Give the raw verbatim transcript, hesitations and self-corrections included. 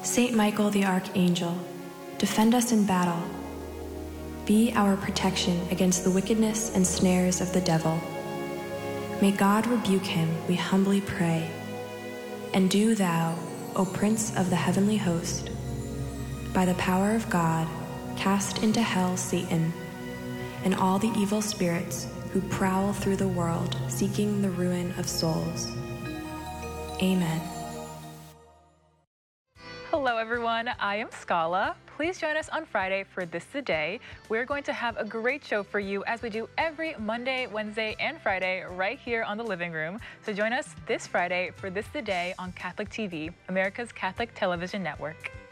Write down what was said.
Saint Michael the Archangel, defend us in battle. Be our protection against the wickedness and snares of the devil. May God rebuke him, we humbly pray. And do thou, O Prince of the heavenly host, by the power of God, cast into hell Satan and all the evil spirits who prowl through the world seeking the ruin of souls. Amen. Hello everyone, I am Scala. Please join us on Friday for This the Day. We're going to have a great show for you as we do every Monday, Wednesday, and Friday right here on The Living Room. So join us this Friday for This the Day on Catholic T V, America's Catholic Television Network.